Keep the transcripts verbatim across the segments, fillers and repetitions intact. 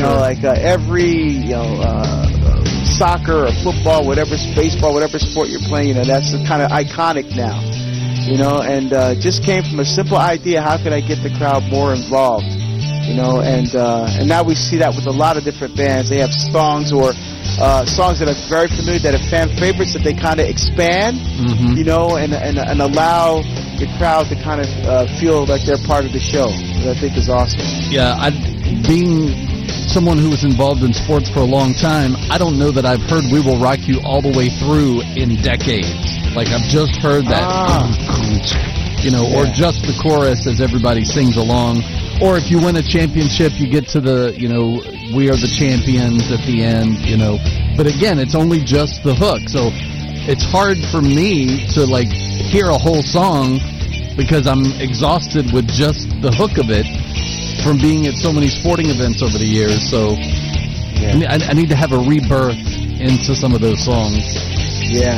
know, like uh, every, you know, uh, soccer or football, whatever, baseball, whatever sport you're playing, you know, that's kind of iconic now. You know, and uh, just came from a simple idea: how can I get the crowd more involved? You know, and uh, and now we see that with a lot of different bands. They have songs or uh, songs that are very familiar, that are fan favorites, that they kind of expand, mm-hmm. you know, and, and and allow the crowd to kind of uh, feel like they're part of the show, which I think is awesome. Yeah, I, being someone who was involved in sports for a long time, I don't know that I've heard "We Will Rock You" all the way through in decades. Like, I've just heard that, ah. you know, yeah. or just the chorus as everybody sings along. Or if you win a championship, you get to the, you know, "We are the champions" at the end, you know. But again, it's only just the hook. So it's hard for me to, like, hear a whole song because I'm exhausted with just the hook of it from being at so many sporting events over the years. So yeah. I, I need to have a rebirth into some of those songs. Yeah.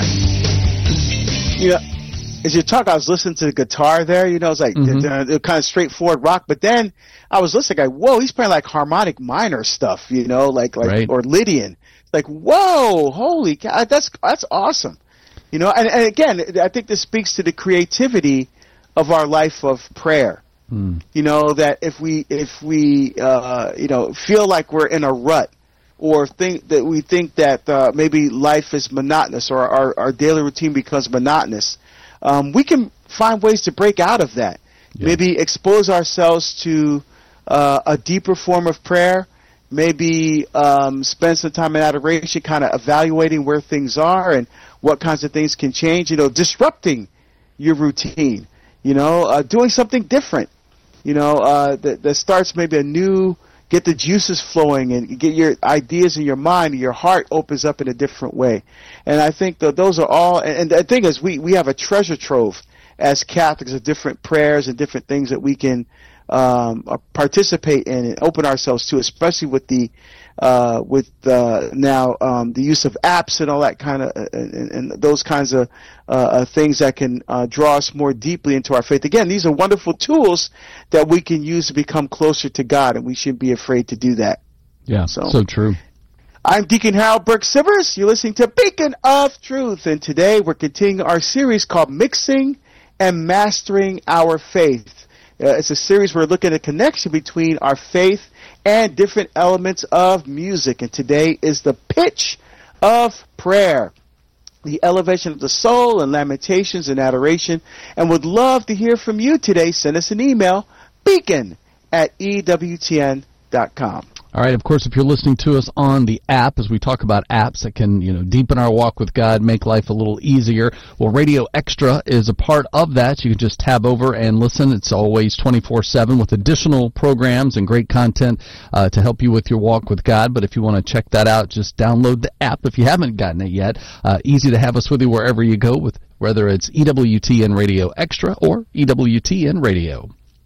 You know, as you talk, I was listening to the guitar there. You know, it's like mm-hmm. the, the, the kind of straightforward rock. But then I was listening, like, whoa, he's playing like harmonic minor stuff. You know, like like right. or Lydian. Like, whoa, holy cow, that's that's awesome. You know, and, and again, I think this speaks to the creativity of our life of prayer. Mm. You know, that if we if we uh, you know feel like we're in a rut, or think that we think that uh, maybe life is monotonous, or our, our daily routine becomes monotonous, um, we can find ways to break out of that. Yeah. Maybe expose ourselves to uh, a deeper form of prayer. Maybe um, spend some time in adoration, kind of evaluating where things are and what kinds of things can change. You know, disrupting your routine. You know, uh, doing something different. You know, uh, that, that starts maybe a new. Get the juices flowing and get your ideas in your mind, and your heart opens up in a different way. And I think that those are all, and, and the thing is, we, we have a treasure trove as Catholics of different prayers and different things that we can um, participate in and open ourselves to, especially with the uh, with uh, now um, the use of apps and all that kind of, and, and those kinds of uh, uh, things that can uh, draw us more deeply into our faith. Again, these are wonderful tools that we can use to become closer to God, and we shouldn't be afraid to do that. Yeah, so, so true. I'm Deacon Harold Burke-Sivers. You're listening to Beacon of Truth, and today we're continuing our series called Mixing and Mastering Our Faith. Uh, it's a series where we're looking at the connection between our faith and different elements of music. And today is the pitch of prayer, the elevation of the soul and lamentations and adoration. And would love to hear from you today. Send us an email, beacon at E W T N dot com. All right, of course, if you're listening to us on the app, as we talk about apps that can, you know, deepen our walk with God, make life a little easier, well, Radio Extra is a part of that. You can just tab over and listen. It's always twenty-four seven with additional programs and great content uh, to help you with your walk with God. But if you want to check that out, just download the app if you haven't gotten it yet. Uh, easy to have us with you wherever you go, with whether it's E W T N Radio Extra or E W T N Radio.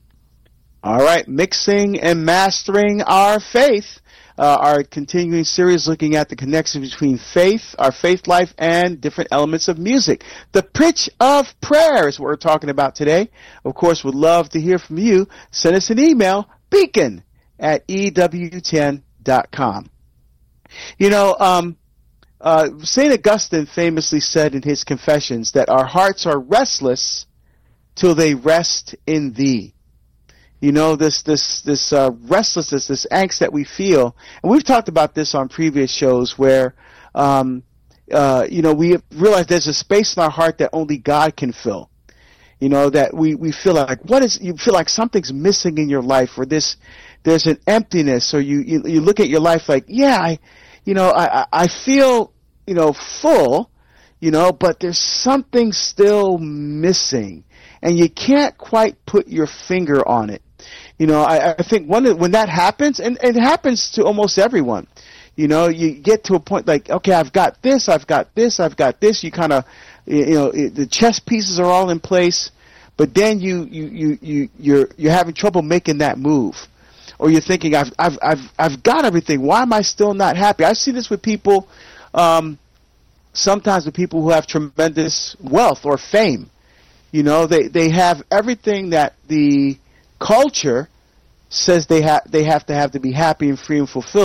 All right, Mixing and Mastering Our Faith, uh, our continuing series looking at the connection between faith, our faith life, and different elements of music. The pitch of prayer is what we're talking about today. Of course, we'd love to hear from you. Send us an email, beacon at E W T N dot com. You know, um, uh, Saint Augustine famously said in his Confessions that our hearts are restless till they rest in thee. You know, this this this uh, restlessness, this angst that we feel, and we've talked about this on previous shows where, um, uh, you know, we realize there's a space in our heart that only God can fill. You know, that we, we feel like, what is, you feel like something's missing in your life, or this, there's an emptiness, or you, you, you look at your life like, yeah, I, you know, I, I feel, you know, full, you know, but there's something still missing, and you can't quite put your finger on it. You know, I, I think one, when that happens, and, and it happens to almost everyone, you know, you get to a point like, okay, I've got this, I've got this, I've got this. You kind of, you know, the chess pieces are all in place, but then you, you, you, you, you're, you're having trouble making that move. Or you're thinking, I've, I've, I've, I've got everything. Why am I still not happy? I see this with people, um, sometimes with people who have tremendous wealth or fame. You know, they, they have everything that the culture says they have, they have to have to be happy and free and fulfilled.